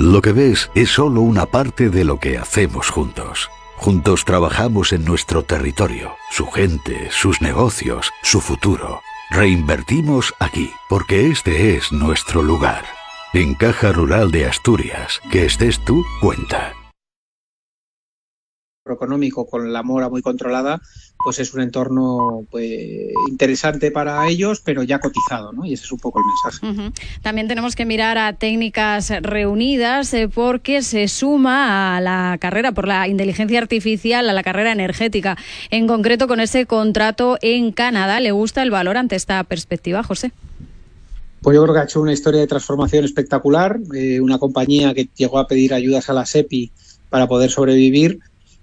Lo que ves es solo una parte de lo que hacemos juntos. Juntos trabajamos en nuestro territorio, su gente, sus negocios, su futuro. Reinvertimos aquí, porque este es nuestro lugar. En Caja Rural de Asturias, que estés tú, cuenta. Económico con la mora muy controlada, pues es un entorno pues interesante para ellos, pero ya cotizado, ¿no? Y ese es un poco el mensaje. También tenemos que mirar a Técnicas Reunidas porque se suma a la carrera por la inteligencia artificial, a la carrera energética. En concreto, con ese contrato en Canadá. ¿Le gusta el valor ante esta perspectiva, José? Pues yo creo que ha hecho una historia de transformación espectacular. Una compañía que llegó a pedir ayudas a la SEPI para poder sobrevivir,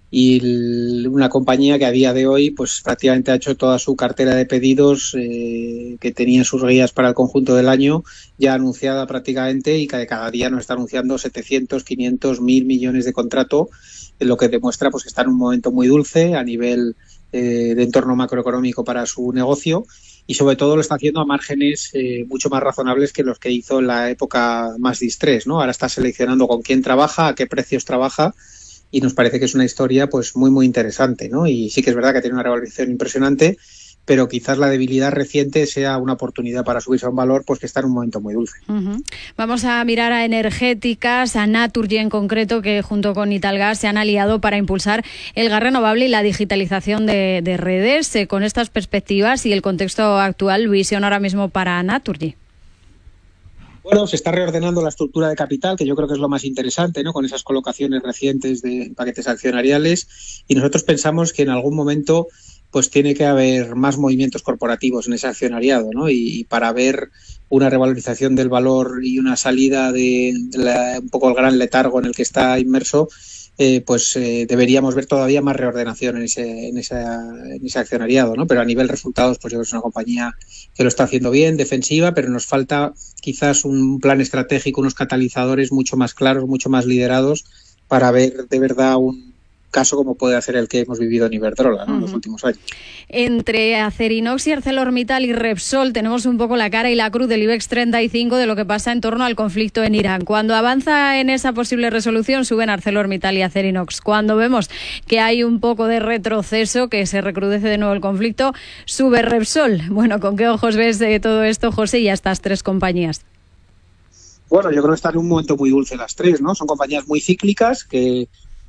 y una compañía que a día de hoy pues prácticamente ha hecho toda su cartera de pedidos que tenía en sus guías para el conjunto del año ya anunciada prácticamente, y que cada día nos está anunciando 700, 500, 1.000 millones de contrato, lo que demuestra pues que está en un momento muy dulce a nivel de entorno macroeconómico para su negocio, y sobre todo lo está haciendo a márgenes mucho más razonables que los que hizo en la época más distrés, ¿no? Ahora está seleccionando con quién trabaja, a qué precios trabaja, y nos parece que es una historia pues muy interesante, ¿no? Y sí que es verdad que tiene una revalorización impresionante, pero quizás la debilidad reciente sea una oportunidad para subirse a un valor pues que está en un momento muy dulce. Vamos a mirar a energéticas, a Naturgy en concreto, que junto con Italgas se han aliado para impulsar el gas renovable y la digitalización de redes. Con estas perspectivas y el contexto actual, visión ahora mismo para Naturgy. Bueno, se está reordenando la estructura de capital, que yo creo que es lo más interesante, ¿no? Con esas colocaciones recientes de paquetes accionariales, y nosotros pensamos que en algún momento pues tiene que haber más movimientos corporativos en ese accionariado, ¿no? Y para ver una revalorización del valor y una salida de un poco el gran letargo en el que está inmerso, deberíamos ver todavía más reordenación en ese accionariado, ¿no? Pero a nivel resultados, pues yo creo que es una compañía que lo está haciendo bien, defensiva, pero nos falta quizás un plan estratégico, unos catalizadores mucho más claros, mucho más liderados, para ver de verdad un caso como puede ser el que hemos vivido en Iberdrola, ¿no? En los últimos años. Entre Acerinox y ArcelorMittal y Repsol tenemos un poco la cara y la cruz del IBEX 35 de lo que pasa en torno al conflicto en Irán. Cuando avanza en esa posible resolución, suben ArcelorMittal y Acerinox. Cuando vemos que hay un poco de retroceso, que se recrudece de nuevo el conflicto, sube Repsol. Bueno, ¿con qué ojos ves todo esto, José, y a estas tres compañías? Bueno, yo creo que están en un momento muy dulce las tres, ¿no? Son compañías muy cíclicas que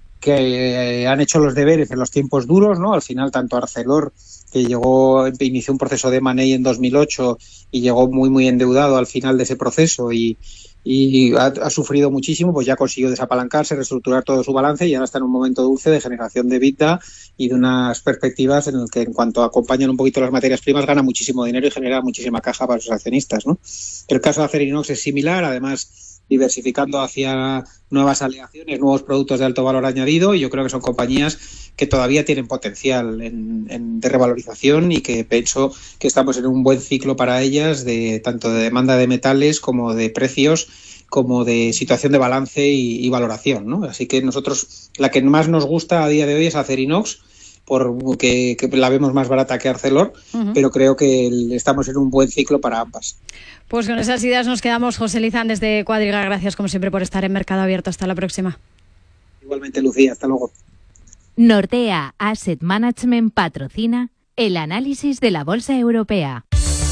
han hecho los deberes en los tiempos duros, ¿no? Al final, tanto Arcelor, que inició un proceso de M&A en 2008 y llegó muy endeudado al final de ese proceso, y ha sufrido muchísimo, pues ya consiguió desapalancarse, reestructurar todo su balance, y ahora está en un momento dulce de generación de EBITDA y de unas perspectivas en el que, en cuanto acompañan un poquito las materias primas, gana muchísimo dinero y genera muchísima caja para sus accionistas, ¿no? El caso de Acerinox es similar, además diversificando hacia nuevas aleaciones, nuevos productos de alto valor añadido, y yo creo que son compañías que todavía tienen potencial de revalorización, y que pienso que estamos en un buen ciclo para ellas, tanto de demanda de metales como de precios, como de situación de balance y valoración, ¿no? Así que nosotros, la que más nos gusta a día de hoy es Acerinox, porque la vemos más barata que Arcelor, pero creo que estamos en un buen ciclo para ambas. Pues con esas ideas nos quedamos. José Lizán, desde Cuadriga, gracias como siempre por estar en Mercado Abierto. Hasta la próxima. Igualmente, Lucía, hasta luego. Nordea Asset Management patrocina el análisis de la Bolsa Europea.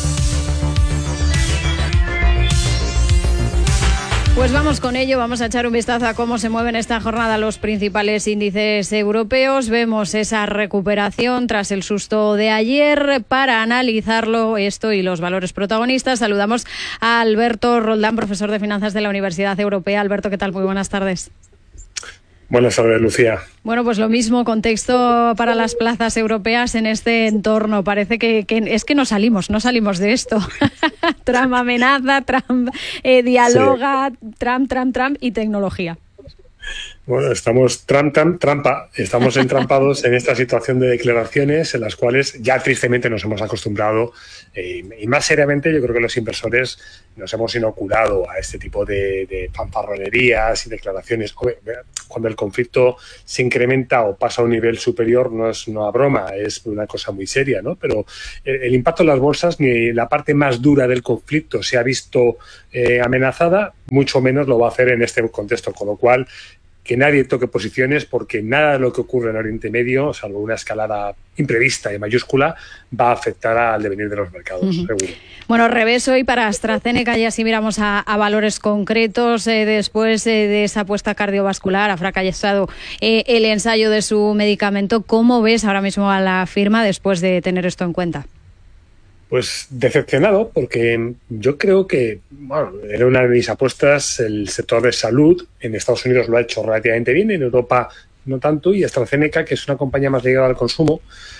Pues vamos con ello, vamos a echar un vistazo a cómo se mueven esta jornada los principales índices europeos. Vemos esa recuperación tras el susto de ayer. Para analizarlo, esto y los valores protagonistas, saludamos a Alberto Roldán, profesor de finanzas de la Universidad Europea. Alberto, ¿qué tal? Muy buenas tardes. Buenas tardes, Lucía. Bueno, pues lo mismo, contexto para las plazas europeas en este entorno. Parece que es que no salimos de esto. Trump amenaza, Trump dialoga, sí. Trump y tecnología. Bueno, estamos estamos entrampados en esta situación de declaraciones en las cuales ya tristemente nos hemos acostumbrado y más seriamente yo creo que los inversores nos hemos inoculado a este tipo de fanfarronerías y declaraciones. Cuando el conflicto se incrementa o pasa a un nivel superior no es una broma, es una cosa muy seria, ¿no? Pero el impacto en las bolsas, ni la parte más dura del conflicto se ha visto amenazada, mucho menos lo va a hacer en este contexto, con lo cual que nadie toque posiciones porque nada de lo que ocurre en Oriente Medio, salvo una escalada imprevista y mayúscula, va a afectar al devenir de los mercados, seguro. Bueno, revés hoy para AstraZeneca, ya si miramos a valores concretos, después de esa apuesta cardiovascular, ha fracasado el ensayo de su medicamento. ¿Cómo ves ahora mismo a la firma después de tener esto en cuenta? Pues decepcionado, porque yo creo que era una de mis apuestas. El sector de salud en Estados Unidos lo ha hecho relativamente bien, en Europa no tanto, y AstraZeneca, que es una compañía más ligada al consumo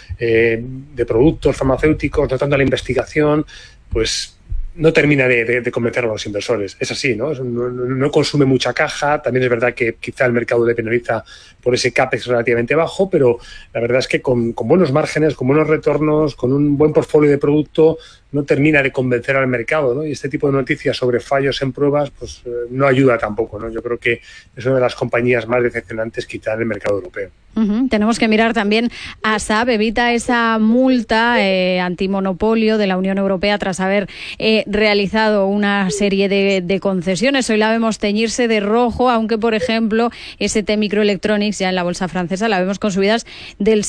de productos farmacéuticos, no tanto a la investigación, pues no termina de convencer a los inversores. Es así, ¿no? No consume mucha caja. También es verdad que quizá el mercado le penaliza por ese CAPEX relativamente bajo, pero la verdad es que con buenos márgenes, con buenos retornos, con un buen portfolio de producto, no termina de convencer al mercado, ¿no? Y este tipo de noticias sobre fallos en pruebas pues no ayuda tampoco, ¿no? Yo creo que es una de las compañías más decepcionantes quizá en el mercado europeo. Tenemos que mirar también a SAP, evita esa multa antimonopolio de la Unión Europea tras haber realizado una serie de concesiones. Hoy la vemos teñirse de rojo, aunque, por ejemplo, ST Microelectronics ya en la bolsa francesa la vemos con subidas del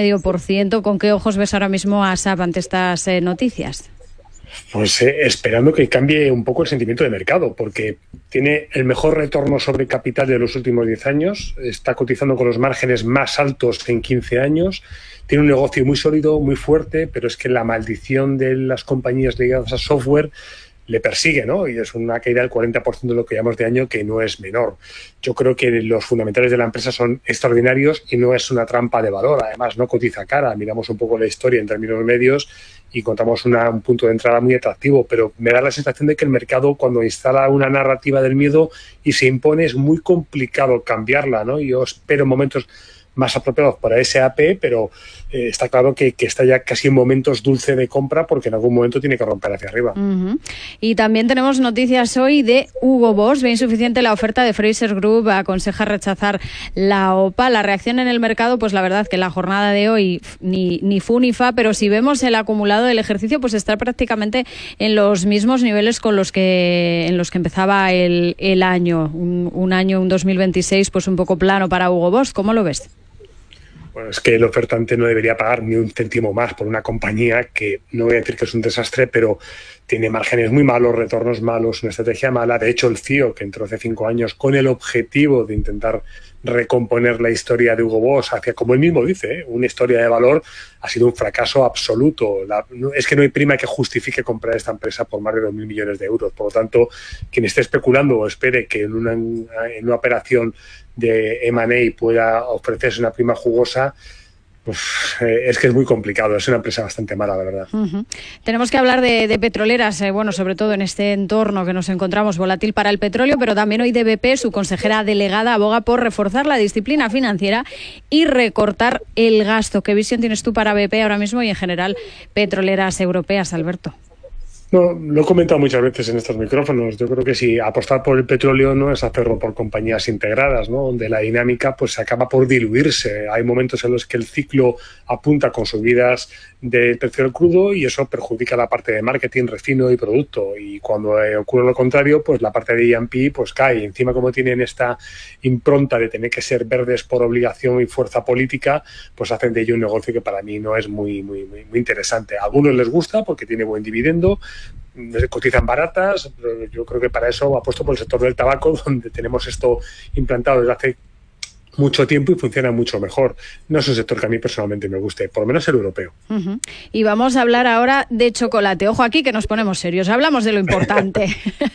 6,5%. ¿Con qué ojos ves ahora mismo a SAP ante estas noticias? Pues esperando que cambie un poco el sentimiento de mercado, porque tiene el mejor retorno sobre capital de los últimos 10 años, está cotizando con los márgenes más altos en 15 años, tiene un negocio muy sólido, muy fuerte, pero es que la maldición de las compañías ligadas a software le persigue, ¿no? Y es una caída del 40% de lo que llamamos de año, que no es menor. Yo creo que los fundamentales de la empresa son extraordinarios y no es una trampa de valor. Además, no cotiza cara. Miramos un poco la historia en términos medios y encontramos un punto de entrada muy atractivo, pero me da la sensación de que el mercado, cuando instala una narrativa del miedo y se impone, es muy complicado cambiarla, ¿no? Yo espero momentos más apropiados para SAP, pero está claro que está ya casi en momentos dulce de compra, porque en algún momento tiene que romper hacia arriba. Y también tenemos noticias hoy de Hugo Boss. Ve insuficiente la oferta de Frasers Group, aconseja rechazar la OPA. La reacción en el mercado, pues la verdad que la jornada de hoy ni fu ni fa, pero si vemos el acumulado del ejercicio, pues está prácticamente en los mismos niveles en los que empezaba el año. Un año, un 2026, pues un poco plano para Hugo Boss. ¿Cómo lo ves? Bueno, es que el ofertante no debería pagar ni un céntimo más por una compañía que, no voy a decir que es un desastre, pero tiene márgenes muy malos, retornos malos, una estrategia mala. De hecho, el CEO, que entró hace 5 años con el objetivo de intentar recomponer la historia de Hugo Boss hacia, como él mismo dice, una historia de valor, ha sido un fracaso absoluto. Es que no hay prima que justifique comprar esta empresa por más de 2.000 millones de euros. Por lo tanto, quien esté especulando o espere que en una operación de M&A pueda ofrecerse una prima jugosa, pues es que es muy complicado. Es una empresa bastante mala, la verdad. Tenemos que hablar de petroleras, bueno, sobre todo en este entorno que nos encontramos volátil para el petróleo, pero también hoy de BP, su consejera delegada aboga por reforzar la disciplina financiera y recortar el gasto. ¿Qué visión tienes tú para BP ahora mismo y en general petroleras europeas, Alberto? No, lo he comentado muchas veces en estos micrófonos. Yo creo que si apostar por el petróleo no es hacerlo por compañías integradas, ¿no? Donde la dinámica pues acaba por diluirse. Hay momentos en los que el ciclo apunta con subidas del precio del crudo y eso perjudica la parte de marketing, refino y producto. Y cuando ocurre lo contrario, pues la parte de E&P pues cae. Encima, como tienen esta impronta de tener que ser verdes por obligación y fuerza política, pues hacen de ello un negocio que para mí no es muy interesante. A algunos les gusta porque tiene buen dividendo, cotizan baratas, pero yo creo que para eso apuesto por el sector del tabaco, donde tenemos esto implantado desde hace mucho tiempo y funciona mucho mejor. No es un sector que a mí personalmente me guste, por lo menos el europeo. Y vamos a hablar ahora de chocolate. Ojo aquí que nos ponemos serios, hablamos de lo importante.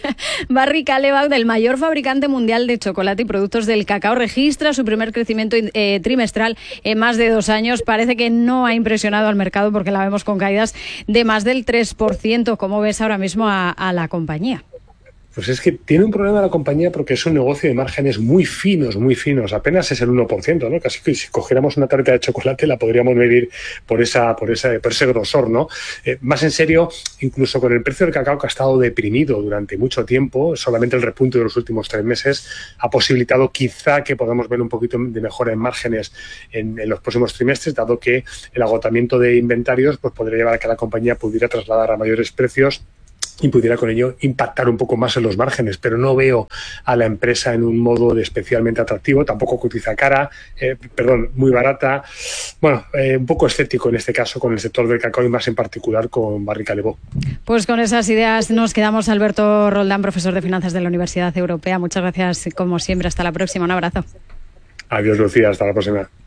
Barry Callebaut, el mayor fabricante mundial de chocolate y productos del cacao, registra su primer crecimiento trimestral en más de 2 años. Parece que no ha impresionado al mercado porque la vemos con caídas de más del 3%. ¿Cómo ves ahora mismo a la compañía? Pues es que tiene un problema la compañía porque es un negocio de márgenes muy finos, apenas es el 1%, ¿no? Casi que si cogiéramos una tableta de chocolate la podríamos medir por ese grosor, ¿no? Más en serio, incluso con el precio del cacao, que ha estado deprimido durante mucho tiempo, solamente el repunte de los últimos 3 meses ha posibilitado quizá que podamos ver un poquito de mejora en márgenes en los próximos trimestres, dado que el agotamiento de inventarios pues podría llevar a que la compañía pudiera trasladar a mayores precios y pudiera con ello impactar un poco más en los márgenes, pero no veo a la empresa en un modo de especialmente atractivo, tampoco cotiza muy barata. Bueno, un poco escéptico en este caso con el sector del cacao y más en particular con Barry Callebaut. Pues con esas ideas nos quedamos. Alberto Roldán, profesor de finanzas de la Universidad Europea. Muchas gracias, como siempre. Hasta la próxima. Un abrazo. Adiós, Lucía. Hasta la próxima.